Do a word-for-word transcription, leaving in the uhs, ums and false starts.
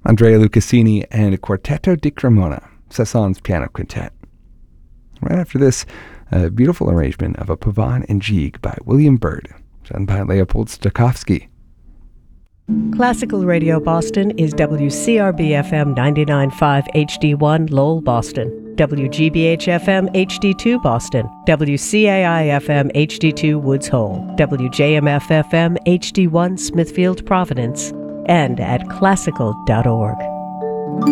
Andrea Lucassini and Quartetto di Cremona, Cezanne's Piano Quintet. Right after this, a beautiful arrangement of a Pavane and Gigue by William Byrd, done by Leopold Stokowski. Classical Radio Boston is W C R B F M ninety-nine point five H D one Lowell, Boston, W G B H F M H D two Boston, W C A I F M H D two Woods Hole, W J M F F M H D one Smithfield, Providence, and at classical dot org.